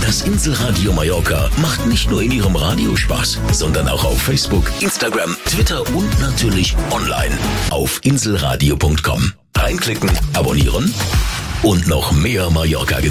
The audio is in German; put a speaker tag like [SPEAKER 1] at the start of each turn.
[SPEAKER 1] Das Inselradio Mallorca macht nicht nur in Ihrem Radio Spaß, sondern auch auf Facebook, Instagram, Twitter und natürlich online auf inselradio.com. Reinklicken, abonnieren und noch mehr Mallorca